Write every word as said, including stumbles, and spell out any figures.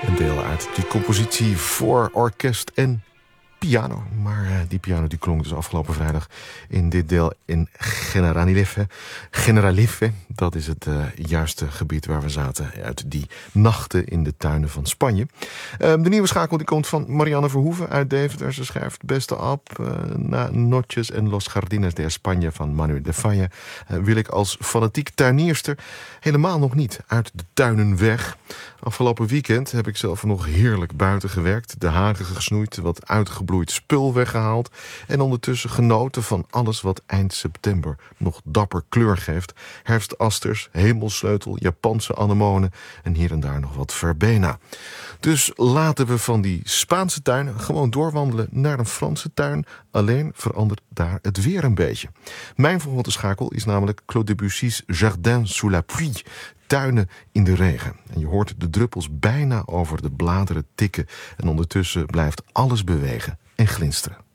Een deel uit die compositie voor orkest en piano. Maar uh, die piano die klonk dus afgelopen vrijdag in dit deel in Generalife. Generalife, dat is het uh, juiste gebied waar we zaten uit die nachten in de tuinen van Spanje. Uh, de nieuwe schakel die komt van Marianne Verhoeven uit Deventer. Ze schrijft beste Ab, uh, na Noches en Los Jardines de España van Manuel de Falla uh, wil ik als fanatiek tuinierster helemaal nog niet uit de tuinen weg. Afgelopen weekend heb ik zelf nog heerlijk buiten gewerkt, de hagen gesnoeid, wat uitgebloeid spul weggehaald en ondertussen genoten van alles wat eind september nog dapper kleur geeft. Herfstasters, hemelsleutel, Japanse anemonen en hier en daar nog wat verbena. Dus laten we van die Spaanse tuin gewoon doorwandelen naar een Franse tuin. Alleen verandert daar het weer een beetje. Mijn volgende schakel is namelijk Claude Debussy's Jardin sous la pluie. Tuinen in de regen. En je hoort de druppels bijna over de bladeren tikken. En ondertussen blijft alles bewegen en glinsteren.